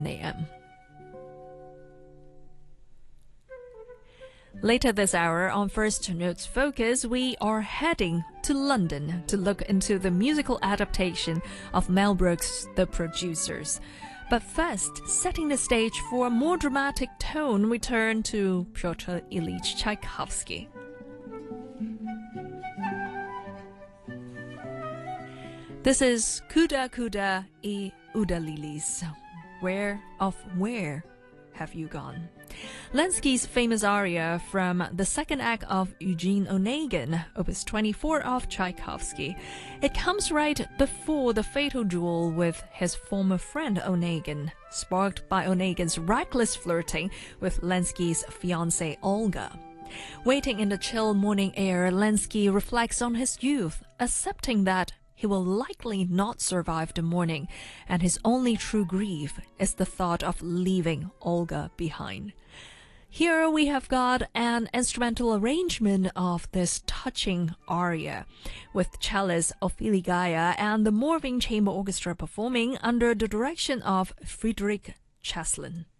a.m. Later this hour on First Notes Focus, we are heading to London to look into the musical adaptation of Mel Brooks' The Producers. But first, setting the stage for a more dramatic tone, we turn to Pyotr Ilyich Tchaikovsky. This is Kuda Kuda I Udalilis. Where have you gone? Lenski's famous aria from the second act of Eugene Onegin, Opus 24 of Tchaikovsky. It comes right before the fatal duel with his former friend Onegin, sparked by Onegin's reckless flirting with Lenski's fiancée Olga. Waiting in the chill morning air, Lenski reflects on his youth, accepting that he will likely not survive the morning, and his only true grief is the thought of leaving Olga behind. Here we have got an instrumental arrangement of this touching aria, with cellist Ophili Gaia and the Morving Chamber Orchestra performing under the direction of Frédéric Chaslin.